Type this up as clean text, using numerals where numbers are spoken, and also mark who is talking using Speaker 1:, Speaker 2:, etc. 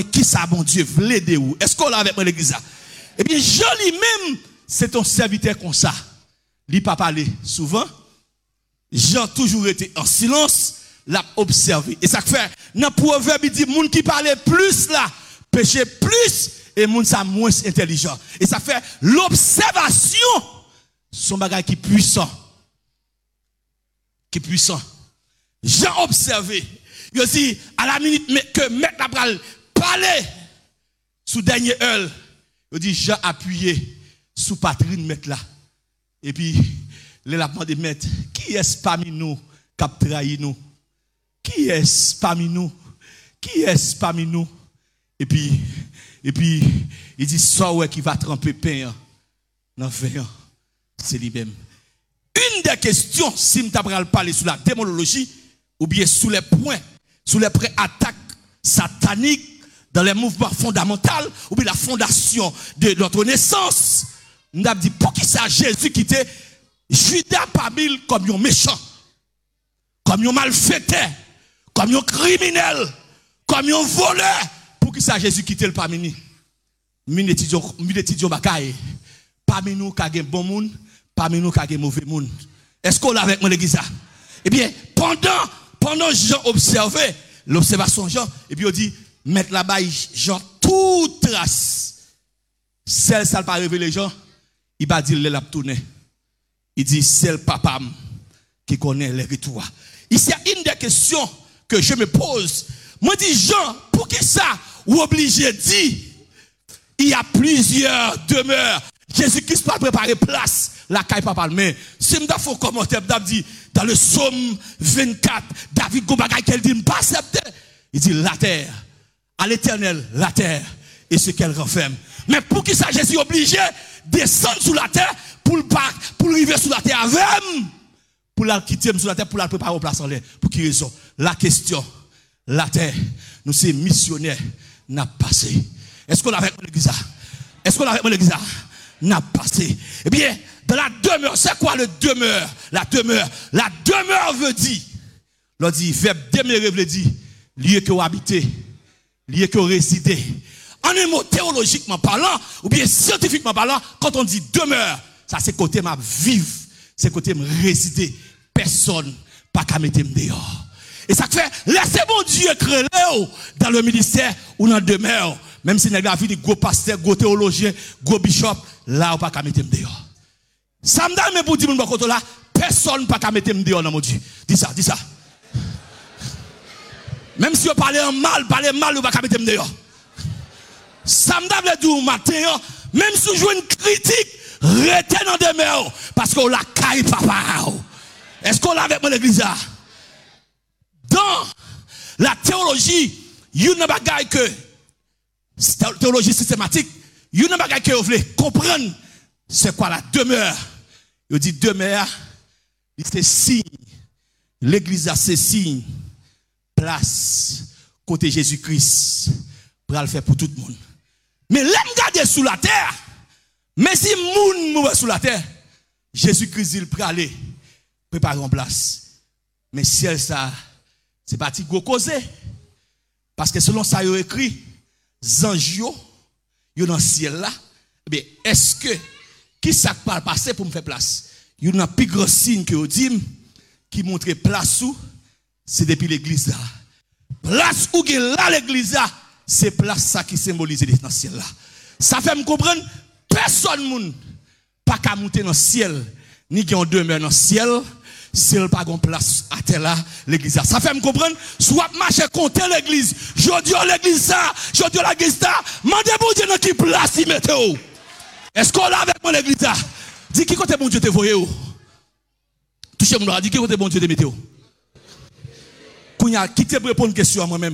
Speaker 1: qui ça, bon Dieu, voulait de où? Est-ce qu'on l'a avec moi l'église? Eh bien, Jean lui-même, c'est ton serviteur comme ça. Il n'a pas parlé souvent. Jean toujours été en silence, l'a observé. Et ça fait, dans le proverbe, il dit, moun qui parlait plus là, péché plus, et moun ça moins intelligent. Et ça fait, l'observation, son bagage qui est puissant. Qui est puissant. Jean observé. Il dit, à la minute que Maître Labral parlait, sous dernier heure, il dit, Jean appuyé sous Patrine Maître là. Et puis, les lapins de Maître, qui est-ce parmi nous qui a trahi nous? Qui est-ce parmi nous? Qui est-ce parmi nous? Et puis, il dit, ça ouais qui va tremper pain dans le vin, c'est lui-même. Une des questions, si je vais parler sur la démonologie, ou bien sur les points attaques sataniques dans les mouvements fondamentaux, ou bien la fondation de notre naissance, nous avons dit, pour qui ça Jésus qui était Judas parmi comme un méchant, comme un malfaiteur, comme un criminel, comme un voleur, pour qui ça Jésus qui était le parmi nous? Nous étudions bakaye. Parmi nous, qui a un bon monde, parmi nous, qui a un mauvais monde. Est-ce qu'on l'a avec moi l'église? Eh bien, pendant Jean observait, l'observation Jean, et puis on dit, mettre là-bas, Jean, toute trace. Celle, ça ne pas révéler Jean, il va dire, il l'a tourné. Il dit, c'est le papa qui connaît les retours. Ici, il y a une des questions que je me pose. Moi, je dis, Jean, pour qui ça, ou obligé dit, il y a plusieurs demeures. Jésus-Christ va préparer place, la caille papa. Mais si je fais un commentaire, je dis, dans le psaume 24, David Goubagay, qu'il dit, pas accepter. Il dit, la terre, à l'éternel, la terre, et ce qu'elle renferme. Mais pour qui ça, Jésus est obligé de descendre sur la terre, pour arriver sur la terre avec, pour la quitter sur la terre, pour la préparer au place en l'air. Pour qui raison? La question, la terre, nous sommes missionnaires, n'a passé. Est-ce qu'on a avec l'église? Est-ce qu'on a avec l'église? N'a passé. Eh bien, dans la demeure, c'est quoi le demeure? La demeure veut dire, l'on dit, verbe demeurer veut dire, lieu que vous habitez, lieu que vous résidez. En un mot théologiquement parlant, ou bien scientifiquement parlant, quand on dit demeure, ça c'est côté ma vivre, c'est côté me résider. Personne pas qu'à mettre dehors. Et ça fait, laissez mon Dieu créer dans le ministère ou dans la demeure. Même si nous avons des gros pasteurs, gros théologiens, gros bishops, là, on pas qu'à mettre dehors. Ça me donne, mais pour dire, là, personne pas qu'à mettre dehors dans mon Dieu. Dis ça. Même si vous parlez mal, ou pas qu'à mettre dehors. Ça me donne, du matin, même si vous jouez une critique, restez dans la demeure, parce qu'on la caille papa. Est-ce qu'on l'a avec mon église? Dans la théologie, il y a une bagaille que, théologie systématique, il y a une bagaille que vous voulez comprendre, c'est quoi la demeure? Il dit demeure, c'est signe. L'église a ses signes, place, côté Jésus-Christ, pour le faire pour tout le monde. Mais l'aime garder sous la terre, mais si moun mourir sous la terre, Jésus-Christ il peut aller préparer en place. Mais ciel ça, c'est parti gros causé. Parce que selon ça, il a écrit, Zanjio, il y a dans le ciel là. Mais est-ce que, qui ça va passer pour me faire place? Il y a un plus gros signe que vous dites, qui montre place où, c'est depuis l'église là. Place où il y a là l'église là, c'est place ça qui symbolise dans le ciel là. Ça fait me comprendre, personne moun pas qu'à monter dans le ciel, ni qui en demeure dans le ciel. Si elle n'a pas de place à terre là, l'église là. Ça fait me comprendre, soit marcher contre l'église. Je dis l'église ça, je dis l'église ça. Mandez pour Dieu dans qui place il mette. Est-ce qu'on l'a avec moi l'église là? Dis qui côté bon Dieu te voyez où? Touchez-moi, dis qui côté bon Dieu te mette. Kounya, qui te répond une question à moi-même.